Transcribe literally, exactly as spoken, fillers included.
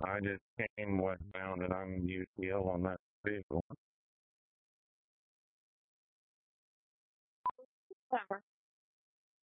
I just came westbound and I'm U T L on that vehicle.